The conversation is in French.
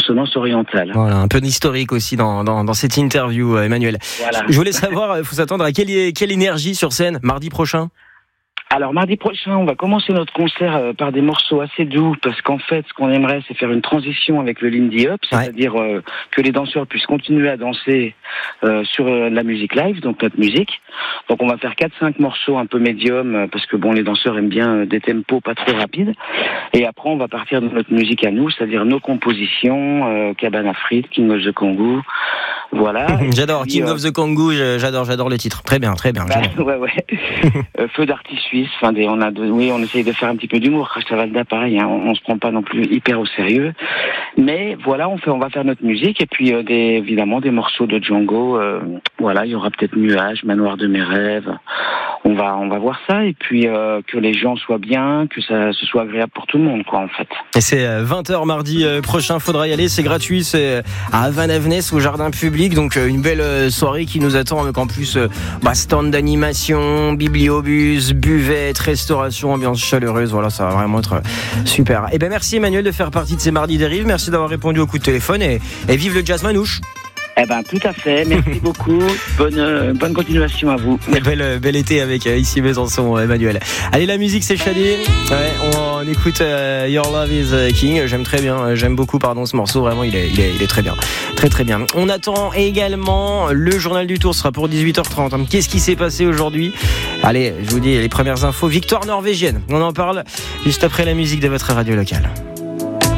consonance orientale. Voilà, un peu d'historique aussi dans cette interview, Emmanuel. Voilà. Je voulais savoir, il faut s'attendre à quelle énergie sur scène mardi prochain? Alors mardi prochain, on va commencer notre concert par des morceaux assez doux, parce qu'en fait, ce qu'on aimerait, c'est faire une transition avec le Lindy Hop, c'est-à-dire que les danseurs puissent continuer à danser sur la musique live, donc notre musique. Donc on va faire 4-5 morceaux un peu médium, parce que bon, les danseurs aiment bien des tempos pas trop rapides. Et après, on va partir de notre musique à nous, c'est-à-dire nos compositions, Cabane à frites, King of the Congo. Voilà. J'adore King of the Congo, j'adore le titre. Très bien. Ouais. Feu d'artifice suisse. Enfin, on essaye de faire un petit peu d'humour. Crash pareil. Hein, on se prend pas non plus hyper au sérieux. Mais voilà, on va faire notre musique et puis évidemment des morceaux de Django. Voilà, il y aura peut-être Nuages, Manoir de mes rêves. On va voir ça et puis que les gens soient bien, que ce soit agréable pour tout le monde, quoi, en fait. Et c'est 20h mardi prochain, faudra y aller, c'est gratuit, c'est à Vannes au jardin public, donc une belle soirée qui nous attend avec en plus stand d'animation, bibliobus, buvette, restauration, ambiance chaleureuse, voilà, ça va vraiment être super. Et ben merci Emmanuel de faire partie de ces mardis des rives, merci d'avoir répondu au coup de téléphone et vive le jazz manouche. Eh ben, tout à fait. Merci beaucoup. Bonne continuation à vous. Bel été avec ici Besançon, Emmanuel. Allez, la musique, c'est Shadi. Ouais, on écoute Your Love is King. J'aime beaucoup, ce morceau. Vraiment, il est très bien. Très bien. On attend également le journal du tour. Ce sera pour 18h30. Qu'est-ce qui s'est passé aujourd'hui? Allez, je vous dis les premières infos. Victoire norvégienne. On en parle juste après la musique de votre radio locale.